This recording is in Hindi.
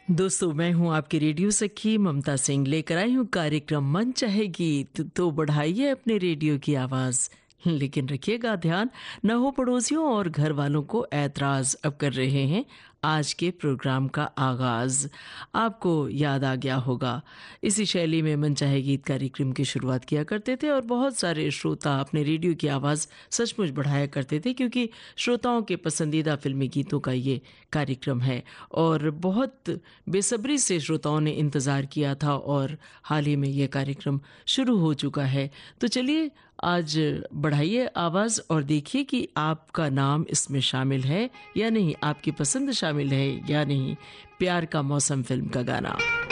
दोस्तों, मैं हूं आपकी रेडियो सखी ममता सिंह, लेकर आई हूं कार्यक्रम मन चाहे गीत। तो बढ़ाइए अपने रेडियो की आवाज, लेकिन रखिएगा ध्यान न हो पड़ोसियों और घर वालों को ऐतराज। अब कर रहे हैं आज के प्रोग्राम का आगाज। आपको याद आ गया होगा, इसी शैली में मन चाहे गीत कार्यक्रम की शुरुआत किया करते थे और बहुत सारे श्रोता अपने रेडियो की आवाज़ सचमुच बढ़ाया करते थे, क्योंकि श्रोताओं के पसंदीदा फिल्मी गीतों का ये कार्यक्रम है और बहुत बेसब्री से श्रोताओं ने इंतज़ार किया था और हाल ही में ये कार्यक्रम शुरू हो चुका है। तो चलिए आज बढ़ाइए आवाज़ और देखिए कि आपका नाम इसमें शामिल है या नहीं, आपकी पसंद शामिल है या नहीं। प्यार का मौसम फिल्म का गाना।